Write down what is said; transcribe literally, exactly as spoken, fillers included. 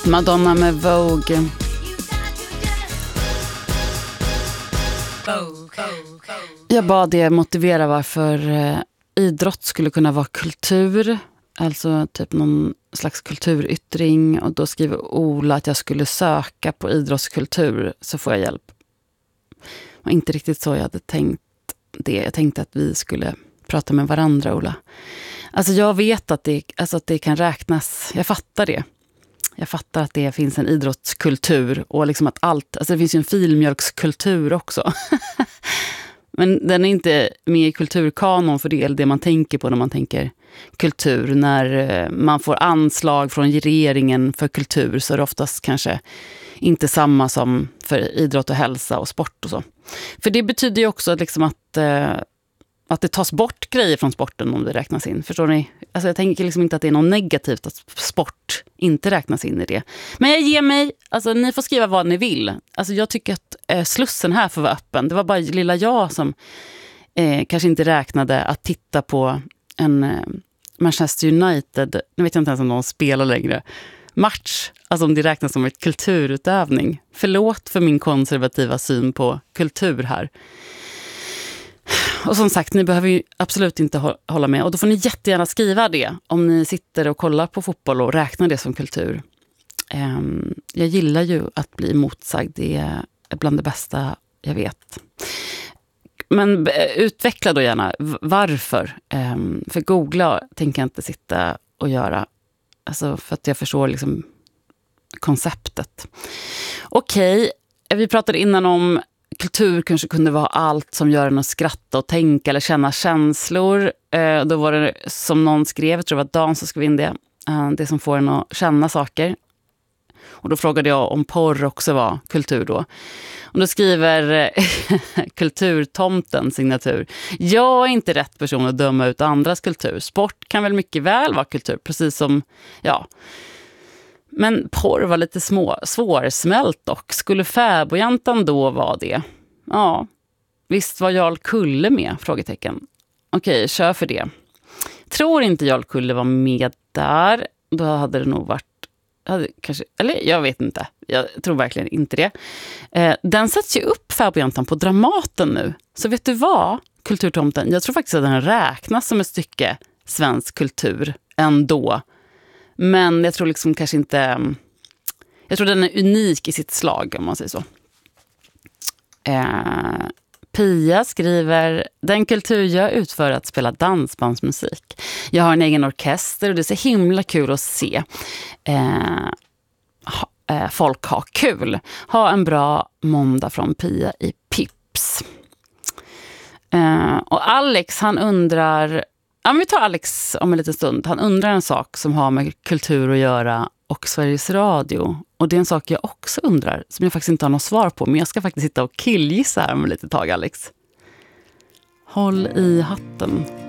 Madonna med Vogue. Jag bad det motivera varför eh, idrott skulle kunna vara kultur. Alltså typ någon slags kulturyttring. Och då skriver Ola att jag skulle söka på idrottskultur, så får jag hjälp. Det var inte riktigt så jag hade tänkt det. Jag tänkte att vi skulle prata med varandra, Ola. Alltså jag vet att det, alltså att det kan räknas. Jag fattar det. Jag fattar att det finns en idrottskultur och liksom att allt, alltså det finns ju en filmjölkskultur också. Men den är inte med i kulturkanon, för det är det man tänker på när man tänker kultur. När man får anslag från regeringen för kultur så är det oftast kanske inte samma som för idrott och hälsa och sport och så. För det betyder ju också liksom att att det tas bort grejer från sporten om det räknas in. Förstår ni? Alltså jag tänker liksom inte att det är något negativt att sport inte räknas in i det. Men jag ger mig, alltså ni får skriva vad ni vill. Alltså jag tycker att eh, slussen här får vara öppen. Det var bara lilla jag som eh, kanske inte räknade att titta på en eh, Manchester United, nu vet jag inte ens om de spelar längre, match. Alltså om det räknas som ett kulturutövning. Förlåt för min konservativa syn på kultur här. Och som sagt, ni behöver ju absolut inte hålla med. Och då får ni jättegärna skriva det om ni sitter och kollar på fotboll och räknar det som kultur. Jag gillar ju att bli motsagd. Det är bland det bästa jag vet. Men utveckla då gärna varför. För googla tänker jag inte sitta och göra. Alltså för att jag förstår liksom konceptet. Okej, vi pratade innan om kultur kanske kunde vara allt som gör en att skratta och tänka eller känna känslor. Eh, då var det som någon skrev, jag tror det var Dan som skrev in det. Eh, det som får en att känna saker. Och då frågade jag om porr också var kultur då. Och då skriver kulturtomten signatur. Jag är inte rätt person att döma ut andras kultur. Sport kan väl mycket väl vara kultur, precis som, ja. Men porr var lite små, svårsmält dock. Skulle fäbodjäntan då vara det? Ja, visst var Jarl Kulle med? Frågetecken. Okej, kör för det. Tror inte Jarl Kulle var med där. Då hade det nog varit... Hade, kanske, eller jag vet inte. Jag tror verkligen inte det. Eh, den sätts ju upp fäbodjäntan på Dramaten nu. Så vet du vad, kulturtomten? Jag tror faktiskt att den räknas som ett stycke svensk kultur ändå. Men jag tror liksom kanske inte... Jag tror den är unik i sitt slag, om man säger så. Eh, Pia skriver... Den kultur jag utför att spela dansbandsmusik. Jag har en egen orkester och det är så himla kul att se. Eh, ha, eh, folk har kul. Ha en bra måndag från Pia i Pips. Eh, och Alex, han undrar... Ja, men vi tar Alex om en liten stund. Han undrar en sak som har med kultur att göra och Sveriges Radio. Och det är en sak jag också undrar, som jag faktiskt inte har något svar på. Men jag ska faktiskt sitta och killgissa här om ett litet tag, Alex. Håll i hatten.